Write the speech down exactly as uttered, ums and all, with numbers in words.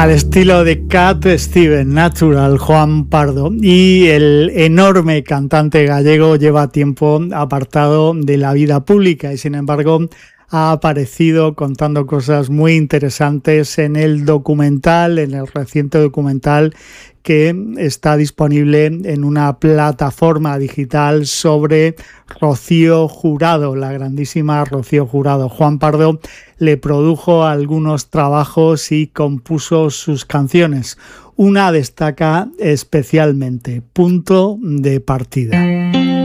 Al estilo de Cat Stevens, Natural, Juan Pardo. Y el enorme cantante gallego lleva tiempo apartado de la vida pública y sin embargo ha aparecido contando cosas muy interesantes en el documental, en el reciente documental que está disponible en una plataforma digital sobre Rocío Jurado, la grandísima Rocío Jurado. Juan Pardo le produjo algunos trabajos y compuso sus canciones. Una destaca especialmente, Punto de Partida.